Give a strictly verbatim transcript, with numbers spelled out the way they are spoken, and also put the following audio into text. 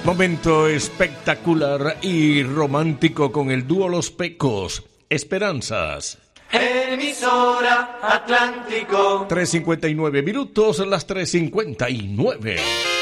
Momento espectacular y romántico con el dúo Los Pecos. Esperanzas. Emisora Atlántico. tres cincuenta y nueve minutos, las tres cincuenta y nueve.